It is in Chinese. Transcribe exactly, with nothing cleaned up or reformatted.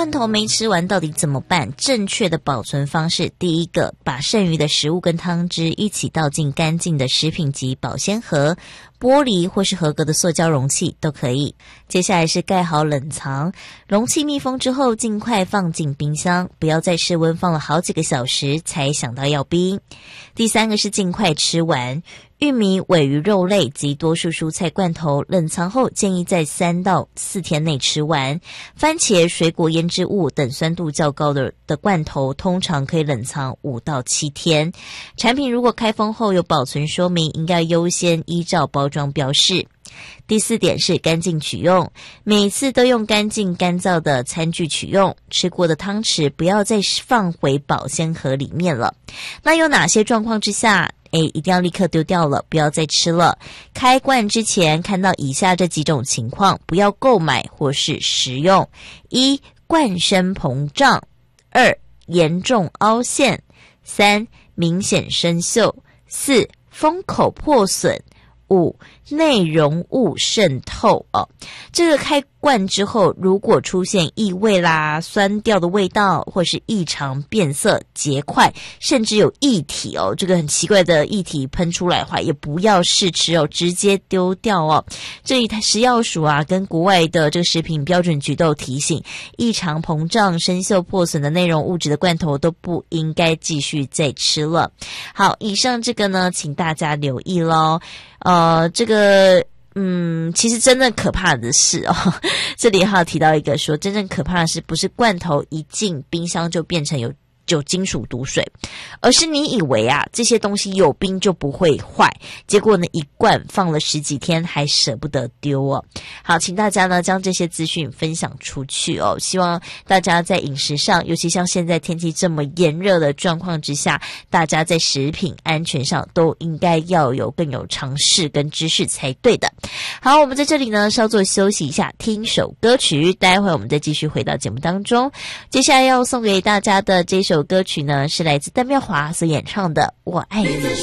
罐头没吃完到底怎么办？正确的保存方式，第一个，把剩余的食物跟汤汁一起倒进干净的食品级保鲜盒，玻璃或是合格的塑胶容器都可以。接下来是盖好冷藏，容器密封之后尽快放进冰箱，不要在室温放了好几个小时才想到要冰。第三个是尽快吃完。玉米、鲔鱼肉类及多数蔬菜罐头冷藏后建议在三到四天内吃完。番茄、水果腌制物等酸度较高的的罐头通常可以冷藏五到七天。产品如果开封后有保存说明，应该优先依照包装标示。第四点是干净取用，每次都用干净干燥的餐具取用，吃过的汤匙不要再放回保鲜盒里面了。那有哪些状况之下诶，一定要立刻丢掉了，不要再吃了。开罐之前看到以下这几种情况，不要购买或是食用：一、罐身膨胀；二、严重凹陷；三、明显生锈；四、封口破损；五、内容物渗透哦。这个开罐之后，如果出现异味啦、酸掉的味道，或是异常变色、结块，甚至有液体哦，这个很奇怪的液体喷出来的话，也不要试吃哦，直接丢掉哦。这里食药署啊，跟国外的这个食品标准局都有提醒，异常膨胀、生锈、破损的内容物质的罐头都不应该继续再吃了。好，以上这个呢，请大家留意咯。呃，这个。嗯，其实真正可怕的是哦，这里还有提到一个说，真正可怕的是不是罐头一进冰箱就变成有有金属毒水，而是你以为啊这些东西有冰就不会坏，结果呢一罐放了十几天还舍不得丢哦。好，请大家呢将这些资讯分享出去哦，希望大家在饮食上，尤其像现在天气这么炎热的状况之下，大家在食品安全上都应该要有更有常识跟知识才对的。好，我们在这里呢稍作休息一下，听首歌曲，待会我们再继续回到节目当中。接下来要送给大家的这首歌曲呢，是来自邓妙华所演唱的《我爱你》。